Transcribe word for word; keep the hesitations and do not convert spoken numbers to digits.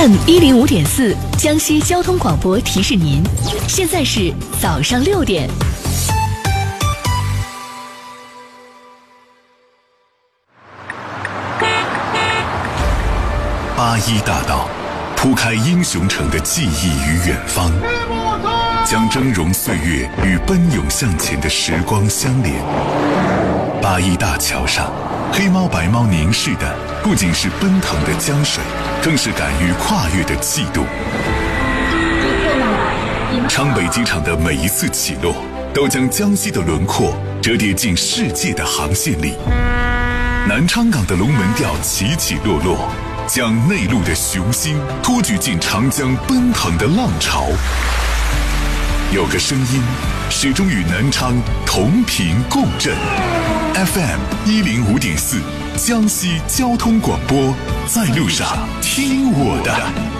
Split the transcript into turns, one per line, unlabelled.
M 一零五点四，江西交通广播提示您，现在是早上六点。
八一大道铺开英雄城的记忆与远方，将峥嵘岁月与奔涌向前的时光相连。八一大桥上，黑猫白猫凝视的不仅是奔腾的江水，更是敢于跨越的气度。昌北机场的每一次起落，都将江西的轮廓折叠进世界的航线里。南昌港的龙门吊起起落落，将内陆的雄心托举进长江奔腾的浪潮。有个声音始终与南昌同频共振。 F M 一零五点四，江西交通广播，在路上听我的。